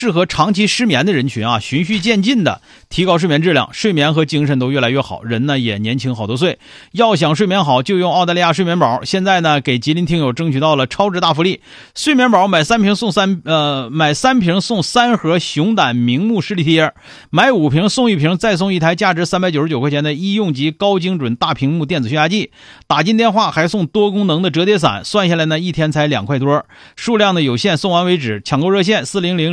适合长期失眠的人群啊，循序渐进的提高睡眠质量，睡眠和精神都越来越好，人呢也年轻好多岁。要想睡眠好，就用澳大利亚睡眠宝。现在呢，给吉林听友争取到了超值大福利，睡眠宝买3瓶送3盒熊胆明目视力贴，买5瓶送1瓶，再送1台价值399块钱的医用级高精准大屏幕电子血压计。打进电话还送多功能的折叠伞，算下来呢1天才2块多，数量呢有限，送完为止。抢购热线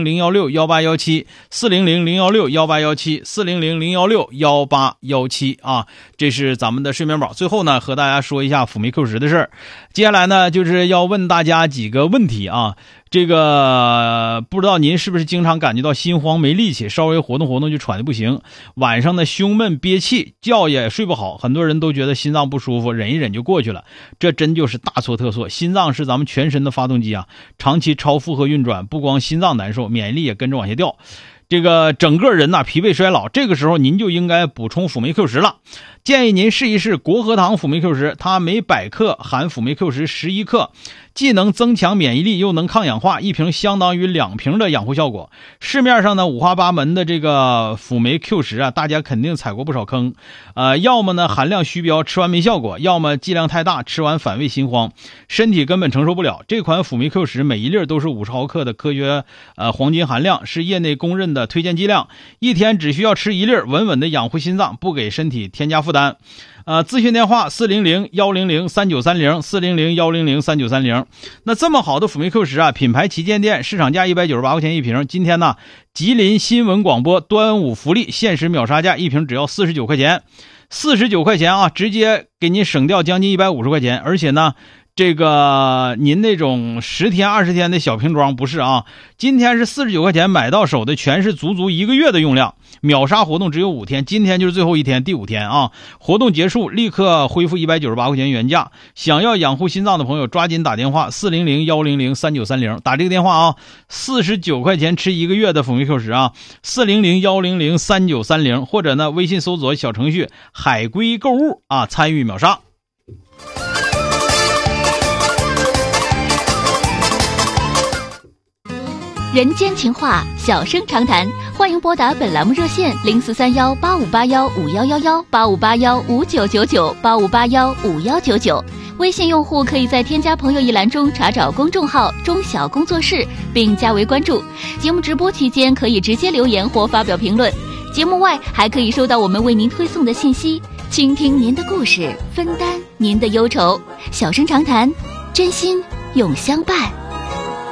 400-016-1817，400-016-1817，400-016-1817啊，这是咱们的睡眠宝。最后呢，和大家说一下辅酶 Q10的事儿。接下来呢，就是要问大家几个问题啊。这个不知道您是不是经常感觉到心慌没力气，稍微活动活动就喘得不行，晚上呢胸闷憋气，觉也睡不好，很多人都觉得心脏不舒服，忍一忍就过去了，这真就是大错特错。心脏是咱们全身的发动机啊，长期超负荷运转，不光心脏难受，免疫力也跟着往下掉，这个整个人疲惫衰老，这个时候您就应该补充辅酶 Q10了。建议您试一试国和堂辅酶 Q10，它每100克含辅酶 Q10 11克，既能增强免疫力又能抗氧化，一瓶相当于2瓶的养护效果。市面上呢五花八门的这个辅酶 Q10啊，大家肯定踩过不少坑，要么呢含量虚标，吃完没效果，要么剂量太大，吃完反胃心慌，身体根本承受不了。这款辅酶 Q10每一粒都是50毫克的科学黄金含量，是业内公认的推荐剂量，一天只需要吃1粒，稳稳的养护心脏，不给身体添加负担。咨询电话400-100-3930，400-100-3930。那这么好的辅酶 Q10啊，品牌旗舰店市场价198块钱一瓶，今天呢吉林新闻广播端午福利限时秒杀价，一瓶只要49块钱，49块钱啊，直接给您省掉将近150块钱。而且呢这个您那种10天20天的小瓶装不是啊，今天是49块钱买到手的，全是足1个月的用量。秒杀活动只有5天，今天就是最后一天，第5天啊！活动结束立刻恢复198块钱原价。想要养护心脏的朋友抓紧打电话400-100-3930，打这个电话啊，49块钱吃1个月的辅酶 Q10啊，400-100-3930，或者呢微信搜索小程序海龟购物啊，参与秒杀。 人间情话，小声长谈，欢迎拨打本栏目热线0431-8581-5111，8581-5999，8581-5199。微信用户可以在添加朋友一栏中查找公众号中小工作室，并加为关注。节目直播期间可以直接留言或发表评论，节目外还可以收到我们为您推送的信息，倾听您的故事，分担您的忧愁。小声长谈，真心永相伴。